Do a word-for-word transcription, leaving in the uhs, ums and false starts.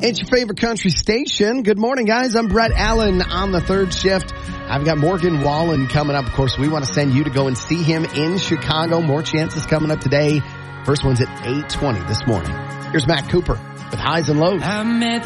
It's your favorite country station. Good morning, guys. I'm Brett Allen on the third shift. I've got Morgan Wallen coming up. Of course, we want to send you to go and see him in Chicago. More chances coming up today. First one's at eight twenty this morning. Here's Matt Cooper with Highs and Lows.